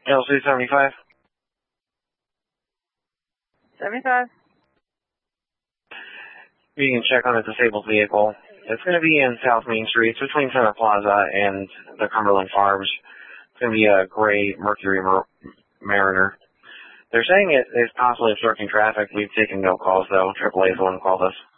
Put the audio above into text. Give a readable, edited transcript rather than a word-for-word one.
LC 75. 75. You can check on a disabled vehicle. It's going to be in South Main Street. It's between Center Plaza and the Cumberland Farms. It's going to be a gray Mercury Mariner. They're saying it is possibly obstructing traffic. We've taken no calls, though. AAA is the one who called us.